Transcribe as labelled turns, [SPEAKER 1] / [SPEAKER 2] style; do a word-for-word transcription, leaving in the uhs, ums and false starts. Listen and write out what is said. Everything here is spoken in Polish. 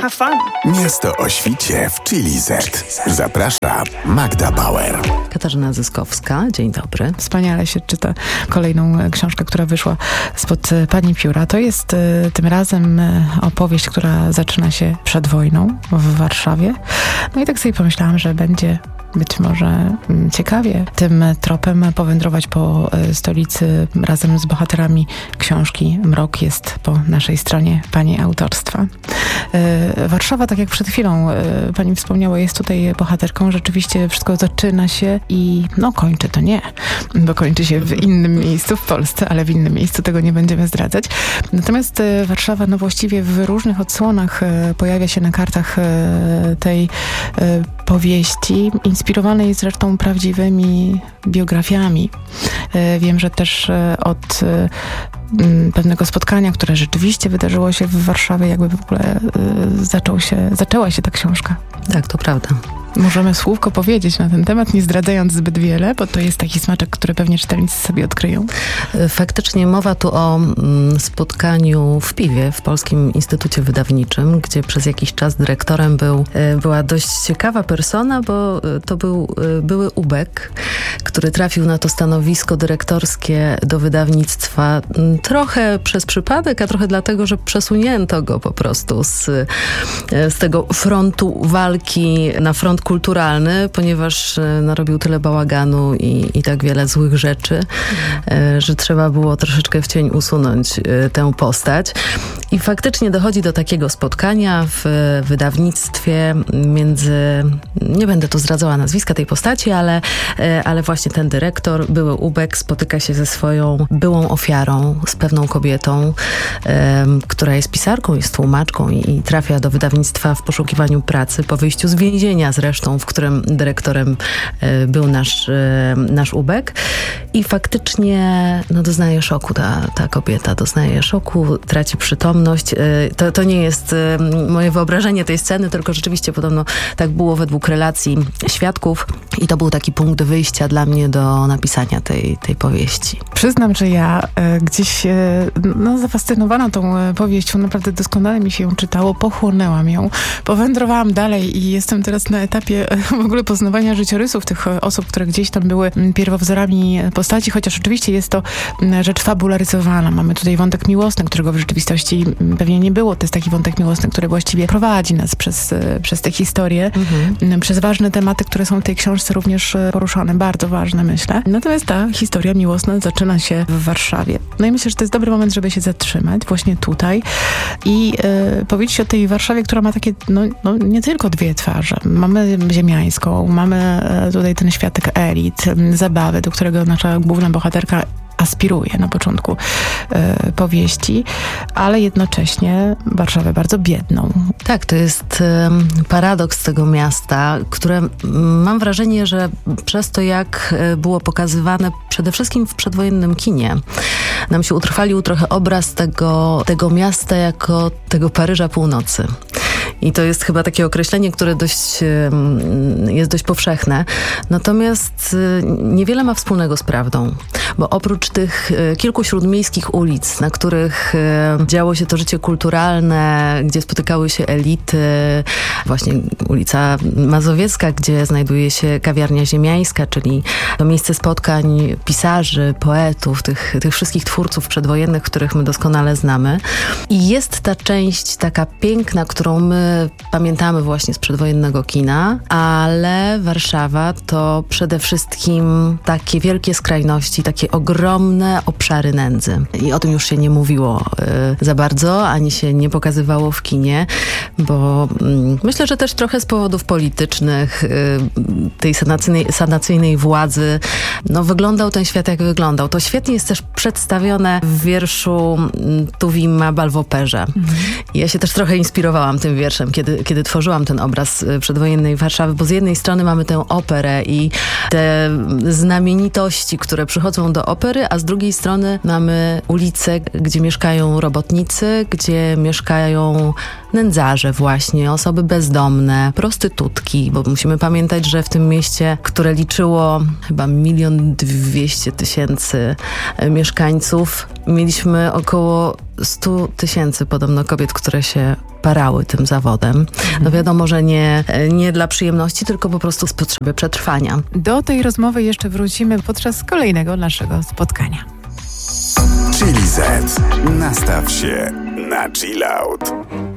[SPEAKER 1] have fun.
[SPEAKER 2] Miasto o świcie w Chili Z. Zaprasza Magda Bauer.
[SPEAKER 3] Katarzyna Zyskowska, dzień dobry.
[SPEAKER 1] Wspaniale się czyta kolejną książkę, która wyszła spod pani pióra. To jest y, tym razem y, opowieść, która zaczyna się przed wojną w Warszawie. No i tak sobie pomyślałam, że będzie być może ciekawie tym tropem powędrować po stolicy razem z bohaterami książki Mrok jest po naszej stronie pani autorstwa. Warszawa, tak jak przed chwilą pani wspomniała, jest tutaj bohaterką. Rzeczywiście wszystko zaczyna się i no kończy to nie, bo kończy się w innym miejscu w Polsce, ale w innym miejscu, tego nie będziemy zdradzać. Natomiast Warszawa no właściwie w różnych odsłonach pojawia się na kartach tej powieści, inspirowanej zresztą prawdziwymi biografiami. Wiem, że też od pewnego spotkania, które rzeczywiście wydarzyło się w Warszawie, jakby w ogóle zaczął się, zaczęła się ta książka.
[SPEAKER 3] Tak, to prawda.
[SPEAKER 1] Możemy słówko powiedzieć na ten temat, nie zdradzając zbyt wiele, bo to jest taki smaczek, który pewnie czytelnicy sobie odkryją.
[SPEAKER 3] Faktycznie mowa tu o spotkaniu w Piwie, w Polskim Instytucie Wydawniczym, gdzie przez jakiś czas dyrektorem był, była dość ciekawa persona, bo to był były ubek, który trafił na to stanowisko dyrektorskie do wydawnictwa trochę przez przypadek, a trochę dlatego, że przesunięto go po prostu z, z tego frontu walki na front kulturalny, ponieważ narobił tyle bałaganu i, i tak wiele złych rzeczy, mm. że trzeba było troszeczkę w cień usunąć tę postać. I faktycznie dochodzi do takiego spotkania w wydawnictwie między, nie będę tu zdradzała nazwiska tej postaci, ale, ale właśnie ten dyrektor, były ubek, spotyka się ze swoją byłą ofiarą, z pewną kobietą, um, która jest pisarką, jest tłumaczką i, i trafia do wydawnictwa w poszukiwaniu pracy po wyjściu z więzienia zresztą, w którym dyrektorem e, był nasz, e, nasz ubek. I faktycznie no, doznaje szoku ta, ta kobieta, doznaje szoku, traci przytomność. E, to, to nie jest e, moje wyobrażenie tej sceny, tylko rzeczywiście podobno tak było według relacji świadków i to był taki punkt wyjścia dla mnie do napisania tej, tej powieści.
[SPEAKER 1] Przyznam, że ja e, gdzieś e, no, zafascynowana tą e, powieścią, naprawdę doskonale mi się ją czytało, pochłonęłam ją, powędrowałam dalej i jestem teraz na etapie e, w ogóle poznawania życiorysów tych e, osób, które gdzieś tam były m, pierwowzorami postaci, chociaż oczywiście jest to m, rzecz fabularyzowana. Mamy tutaj wątek miłosny, którego w rzeczywistości m, pewnie nie było. To jest taki wątek miłosny, który właściwie prowadzi nas przez, e, przez tę historię, mhm. m, przez ważne tematy, które są w tej książce również e, poruszane, bardzo ważne, myślę. Natomiast ta historia miłosna zaczyna się w Warszawie. No i myślę, że to jest dobry moment, żeby się zatrzymać właśnie tutaj i e, powiedzieć o tej Warszawie, która ma takie, no, no nie tylko dwie twarze. Mamy ziemiańską, mamy e, tutaj ten światek elit, m, zabawy, do którego nasza główna bohaterka aspiruje na początku e, powieści, ale jednocześnie Warszawę bardzo biedną.
[SPEAKER 3] Tak, to jest e, paradoks tego miasta, które mam wrażenie, że przez to, jak było pokazywane przede wszystkim w przedwojennym kinie, nam się utrwalił trochę obraz tego, tego miasta jako tego Paryża północy. I to jest chyba takie określenie, które dość, jest dość powszechne. Natomiast niewiele ma wspólnego z prawdą. Bo oprócz tych kilku śródmiejskich ulic, na których działo się to życie kulturalne, gdzie spotykały się elity, właśnie ulica Mazowiecka, gdzie znajduje się kawiarnia ziemiańska, czyli to miejsce spotkań pisarzy, poetów, tych, tych wszystkich twórców przedwojennych, których my doskonale znamy. I jest ta część taka piękna, którą my pamiętamy właśnie z przedwojennego kina, ale Warszawa to przede wszystkim takie wielkie skrajności, takie ogromne obszary nędzy. I o tym już się nie mówiło y, za bardzo, ani się nie pokazywało w kinie, bo y, myślę, że też trochę z powodów politycznych, y, tej sanacyjnej, sanacyjnej władzy, no wyglądał ten świat jak wyglądał. To świetnie jest też przedstawione w wierszu y, Tuwima Balwoperze. Mhm. Ja się też trochę inspirowałam tym wierszem, kiedy, kiedy tworzyłam ten obraz przedwojennej Warszawy, bo z jednej strony mamy tę operę i te znamienitości, które przychodzą do opery, a z drugiej strony mamy ulice, gdzie mieszkają robotnicy, gdzie mieszkają nędzarze właśnie, osoby bezdomne, prostytutki, bo musimy pamiętać, że w tym mieście, które liczyło chyba milion dwieście tysięcy mieszkańców, mieliśmy około stu tysięcy podobno kobiet, które się parały tym zawodem. No wiadomo, że nie, nie dla przyjemności, tylko po prostu z potrzeby przetrwania.
[SPEAKER 1] Do tej rozmowy jeszcze wrócimy podczas kolejnego naszego spotkania.
[SPEAKER 2] Chili Z. Nastaw się na chill out.